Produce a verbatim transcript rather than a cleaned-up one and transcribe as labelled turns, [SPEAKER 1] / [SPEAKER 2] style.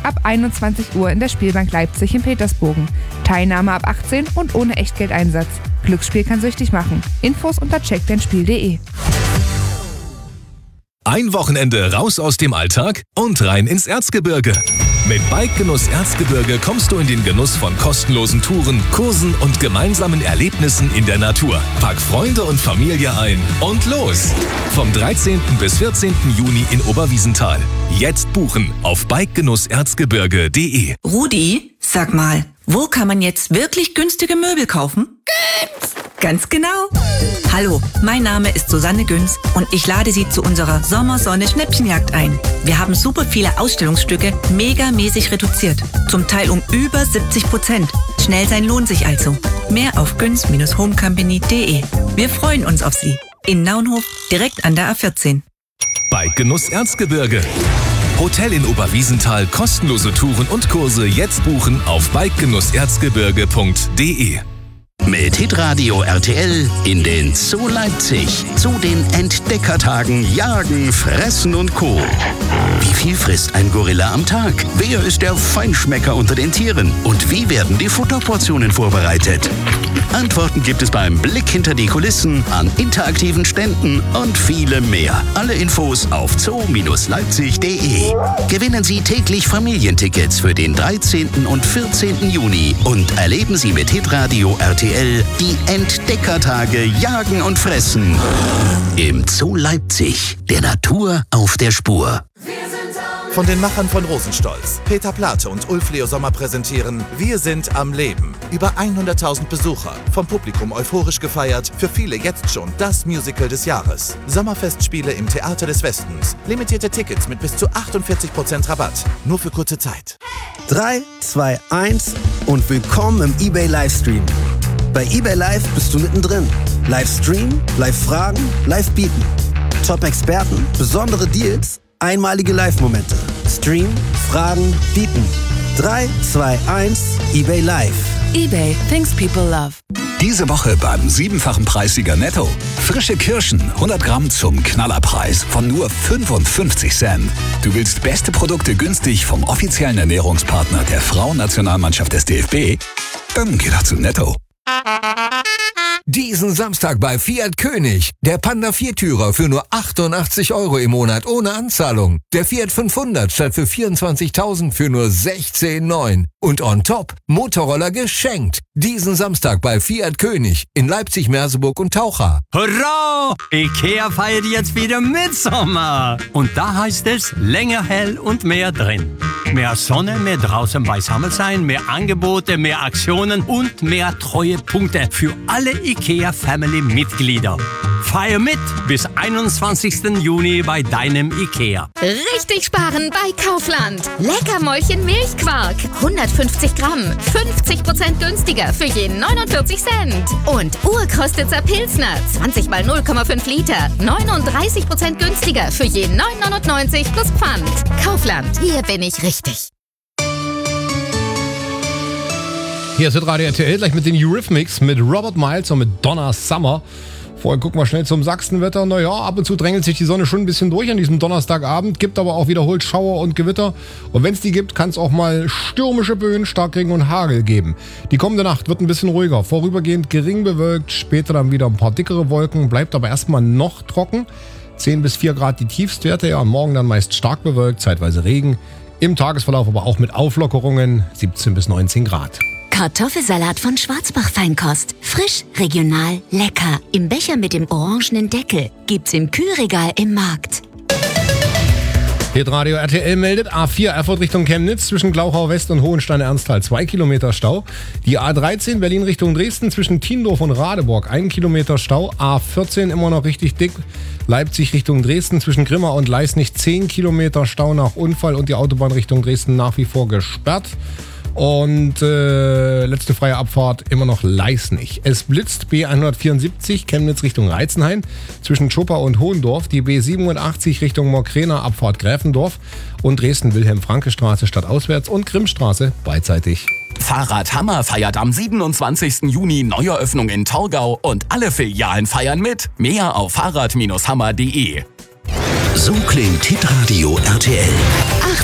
[SPEAKER 1] ab einundzwanzig Uhr in der Spielbank Leipzig in Petersbogen. Teilnahme ab achtzehn und ohne Echtgeldeinsatz. Glücksspiel kann süchtig machen. Infos unter check dein spiel punkt de.
[SPEAKER 2] Ein Wochenende raus aus dem Alltag und rein ins Erzgebirge. Mit Bikegenuss Erzgebirge kommst du in den Genuss von kostenlosen Touren, Kursen und gemeinsamen Erlebnissen in der Natur. Pack Freunde und Familie ein und los! Vom dreizehnten bis vierzehnten Juni in Oberwiesenthal. Jetzt buchen auf bikegenuss erzgebirge punkt de.
[SPEAKER 3] Rudi, sag mal, wo kann man jetzt wirklich günstige Möbel kaufen? Günz! Ganz genau. Hallo, mein Name ist Susanne Günz und ich lade Sie zu unserer Sommersonne-Schnäppchenjagd ein. Wir haben super viele Ausstellungsstücke megamäßig reduziert. Zum Teil um über siebzig Prozent. Schnell sein lohnt sich also. Mehr auf günz Bindestrich homecompany punkt de. Wir freuen uns auf Sie. In Naunhof, direkt an der A vierzehn.
[SPEAKER 2] Bikegenuss Erzgebirge. Hotel in Oberwiesenthal, kostenlose Touren und Kurse jetzt buchen auf bikegenuss erzgebirge punkt de.
[SPEAKER 4] Mit Hitradio R T L in den Zoo Leipzig. Zu den Entdeckertagen Jagen, Fressen und Co. Wie viel frisst ein Gorilla am Tag? Wer ist der Feinschmecker unter den Tieren? Und wie werden die Futterportionen vorbereitet? Antworten gibt es beim Blick hinter die Kulissen, an interaktiven Ständen und viele mehr. Alle Infos auf zoo Leipzig punkt de. Gewinnen Sie täglich Familientickets für den dreizehnten und vierzehnten Juni und erleben Sie mit Hitradio R T L die Entdeckertage Jagen und Fressen im Zoo Leipzig, der Natur auf der Spur.
[SPEAKER 5] Von den Machern von Rosenstolz, Peter Plate und Ulf Leo Sommer präsentieren Wir sind am Leben. Über hunderttausend Besucher, vom Publikum euphorisch gefeiert, für viele jetzt schon das Musical des Jahres. Sommerfestspiele im Theater des Westens. Limitierte Tickets mit bis zu achtundvierzig Prozent Rabatt. Nur für kurze Zeit.
[SPEAKER 6] drei, zwei, eins und willkommen im eBay Livestream. Bei eBay Live bist du mittendrin. Livestream, Live-Fragen, Live-Bieten. Top-Experten, besondere Deals, einmalige Live-Momente. Stream, Fragen, Bieten. drei, zwei, eins, eBay Live.
[SPEAKER 3] eBay, things people love.
[SPEAKER 7] Diese Woche beim siebenfachen Preissieger Netto. Frische Kirschen, hundert Gramm zum Knallerpreis von nur fünfundfünfzig Cent. Du willst beste Produkte günstig vom offiziellen Ernährungspartner der Frauennationalmannschaft des D F B? Dann geh doch zu Netto.
[SPEAKER 8] Diesen Samstag bei Fiat König. Der Panda Viertürer für nur achtundachtzig Euro im Monat ohne Anzahlung. Der Fiat fünfhundert statt für vierundzwanzigtausend für nur sechzehn Komma neun. Und on top, Motorroller geschenkt. Diesen Samstag bei Fiat König in Leipzig, Merseburg und Taucha.
[SPEAKER 9] Hurra! Ikea feiert jetzt wieder Mitsommer. Und da heißt es länger hell und mehr drin. Mehr Sonne, mehr draußen beisammen sein, mehr Angebote, mehr Aktionen und mehr Treuepunkte für alle IKEA-Family-Mitglieder. Feier mit bis einundzwanzigsten Juni bei deinem IKEA.
[SPEAKER 10] Richtig sparen bei Kaufland. Leckermäulchen Milchquark. hundertfünfzig Gramm. fünfzig Prozent günstiger für jeden neunundvierzig Cent. Und Urkrostitzer Pilsner. zwanzig mal null Komma fünf Liter. neununddreißig Prozent günstiger für jeden neun neunundneunzig plus Pfand. Kaufland. Hier bin ich richtig.
[SPEAKER 11] Hier ist Radio R T L gleich mit den Eurythmics, mit Robert Miles und mit Donna Summer. Vorher gucken wir schnell zum Sachsenwetter. Naja, ab und zu drängelt sich die Sonne schon ein bisschen durch an diesem Donnerstagabend, gibt aber auch wiederholt Schauer und Gewitter. Und wenn es die gibt, kann es auch mal stürmische Böen, Starkregen und Hagel geben. Die kommende Nacht wird ein bisschen ruhiger, vorübergehend gering bewölkt, später dann wieder ein paar dickere Wolken, bleibt aber erstmal noch trocken. zehn bis vier Grad die Tiefstwerte, ja, morgen dann meist stark bewölkt, zeitweise Regen. Im Tagesverlauf aber auch mit Auflockerungen, siebzehn bis neunzehn Grad.
[SPEAKER 12] Kartoffelsalat von Schwarzbach Feinkost. Frisch, regional, lecker. Im Becher mit dem orangenen Deckel. Gibt's im Kühlregal im Markt.
[SPEAKER 11] Hitradio R T L meldet A vier Erfurt Richtung Chemnitz zwischen Glauchau West und Hohenstein-Ernsthal zwei Kilometer Stau. Die A dreizehn Berlin Richtung Dresden zwischen Tiendorf und Radeborg ein Kilometer Stau. A vierzehn immer noch richtig dick. Leipzig Richtung Dresden zwischen Grimma und Leisnig zehn Kilometer Stau nach Unfall und die Autobahn Richtung Dresden nach wie vor gesperrt. Und äh, letzte freie Abfahrt immer noch Leisnig. Es blitzt B hundertvierundsiebzig Chemnitz Richtung Reizenhain zwischen Schupper und Hohendorf, die B siebenundachtzig Richtung Morkrena Abfahrt Gräfendorf und Dresden-Wilhelm-Franke-Straße stadtauswärts und Grimmstraße beidseitig.
[SPEAKER 13] Fahrradhammer feiert am siebenundzwanzigsten Juni Neueröffnung in Torgau und alle Filialen feiern mit. Mehr auf fahrrad Bindestrich hammer punkt de.
[SPEAKER 4] So klingt Hitradio R T L.